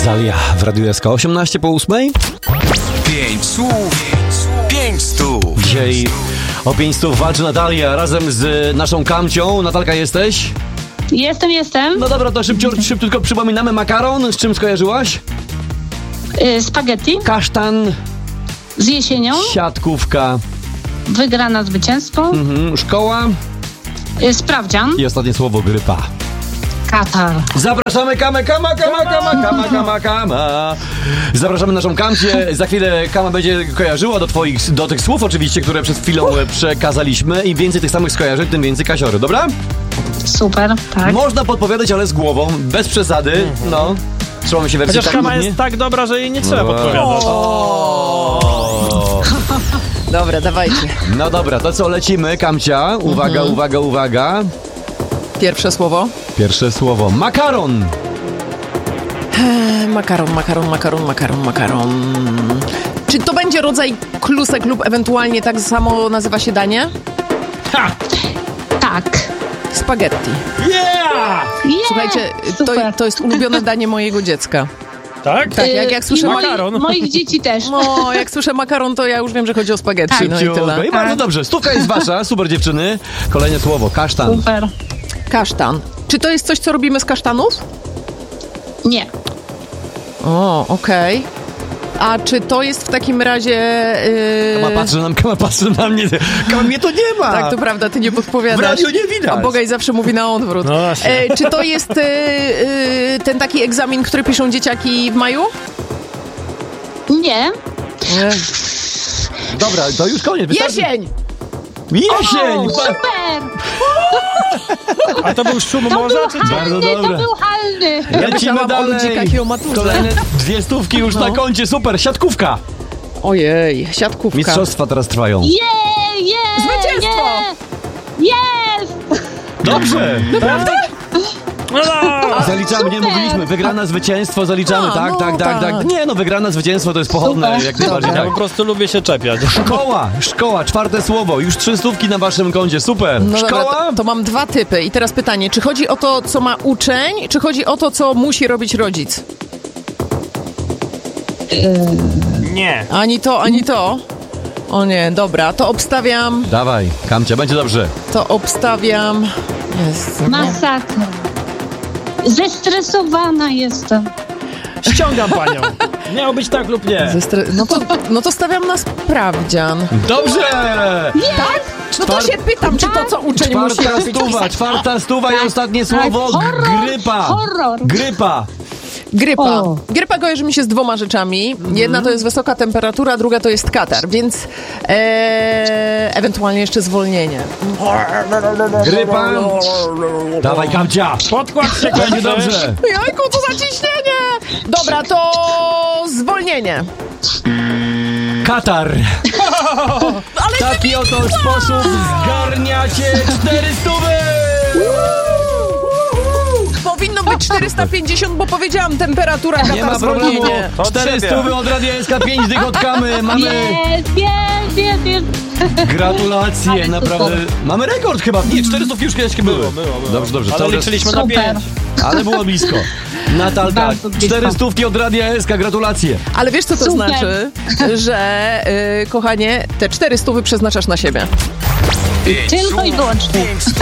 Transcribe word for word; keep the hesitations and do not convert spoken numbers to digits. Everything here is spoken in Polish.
Rosalia w Radiu S K. osiemnaście po ósmej. Pięć słów, pięć stów. Dzisiaj o pięć stów walczy Natalia razem z naszą Kamcią. Natalka, jesteś? Jestem, jestem. No dobra, to szybciutko, szybciutko przypominamy. Makaron, z czym skojarzyłaś? Y, spaghetti Kasztan, z jesienią. siatkówka, Wygrana zwycięstwo. mhm, szkoła Y, sprawdzian. i ostatnie słowo grypa. Katar. Zapraszamy Kamę, Kama, Kama, Kama, Kama, Kama, Kama. Zapraszamy naszą Kamcię. Za chwilę Kama będzie kojarzyła do twoich, do tych słów oczywiście, które przed chwilą przekazaliśmy. Im więcej tych samych skojarzeń, tym więcej kasiory, dobra? Super, tak. Można podpowiadać, ale z głową, bez przesady, no. Trzymamy się wersji. Chociaż Kama jest tak dobra, że jej nie trzeba podpowiadać. Dobra, dawajcie. No dobra, to co, lecimy, Kamcia. Uwaga, mhm. uwaga, uwaga. Pierwsze słowo. Pierwsze słowo. Makaron. Eee, makaron, makaron, makaron, makaron, makaron. Czy to będzie rodzaj klusek lub ewentualnie tak samo nazywa się danie? Ha! Tak. Spaghetti. Yeah! Yeah! Słuchajcie, to, Super. to jest ulubione danie mojego dziecka. Tak? Tak, jak, jak słyszę I moi, makaron. moich dzieci też. No, jak słyszę makaron, to ja już wiem, że chodzi o spaghetti. Tak. No i tyle. I bardzo dobrze. Stówka jest wasza, super dziewczyny. Kolejne słowo. Kasztan. Super. Kasztan. Czy to jest coś, co robimy z kasztanów? Nie. O, okej. A czy to jest w takim razie... Yy... Kama patrzy na, Kama patrzy na mnie. Kama, mnie to nie ma. Tak, to prawda, ty nie W podpowiadasz. radiu nie widać. A Bogaj zawsze mówi na odwrót. No właśnie. E, czy to jest e, e, ten taki egzamin, który piszą dzieciaki w maju? Nie. Nie. Dobra, to już koniec. Wystarczy. Jesień! Jesień! O, super. A to był szum To morza, był czy Bardzo halny, dobre. to był halny. Lecimy myślałam o dalej. ludzikach i o maturze. Kolejne dwie stówki już No. na koncie. Super. Siatkówka. Ojej, siatkówka. Mistrzostwa teraz trwają. Je, je, Zwycięstwo. je. Jest. Dobrze. Naprawdę? No, no. Zaliczamy, nie Super. mówiliśmy. Wygrana zwycięstwo, zaliczamy. A, tak, no tak, tak, tak. tak. Nie no, wygrana zwycięstwo to jest pochodne. Super. Jak najbardziej Dobra. tak. Ja po prostu lubię się czepiać. Szkoła, szkoła, czwarte słowo. Już trzy stówki na waszym koncie. Super. No dobra, Szkoła? to, to mam dwa typy. I teraz pytanie, czy chodzi o to, co ma uczeń, czy chodzi o to, co musi robić rodzic? Nie. Ani to, ani to. O nie, dobra, to obstawiam, Dawaj, Kamcia, będzie dobrze. to obstawiam... Jest. Masakra. Zestresowana jestem. Ściągam panią. Miało być tak lub nie. Ze stre- no, to, no to stawiam na sprawdzian. Dobrze! Tak? No to się pytam, czy to, co uczeń musi Czwarta robić. stuwa, czwarta stuwa i Tak, ostatnie tak. słowo. Horror, Grypa. horror. Grypa. Grypa. O. Grypa kojarzy mi się z dwoma rzeczami. Jedna to jest wysoka temperatura, druga to jest katar, więc e, ewentualnie jeszcze zwolnienie. Grypa. Dawaj, Kamcia. Podkład się Będzie kończy. dobrze. Jajku, co za ciśnienie! Dobra, to zwolnienie. Katar. W taki oto sposób zgarniacie cztery stówy. Powinno być czterysta pięćdziesiąt, bo powiedziałam temperatura, Nie ma katar, problemu. zwolnienie. Od Cztery siebie. stówy od Radia S K, pięć dych od Kamy. Mamy Jest, jest, jest, jest. gratulacje, Ale naprawdę. super. Mamy rekord chyba. Nie, cztery stówki już kiedyś były. Było, było, było. Dobrze, dobrze. Ale Cały czas- liczyliśmy na Super. pięć. Ale było blisko. Natalka, Bardzo blisko. cztery stówki od Radia S K, gratulacje. Ale wiesz, co to Super. znaczy? Że, y, kochanie, te cztery stówy przeznaczasz na siebie. Pięć Tylko i słów, wyłącznie. pięć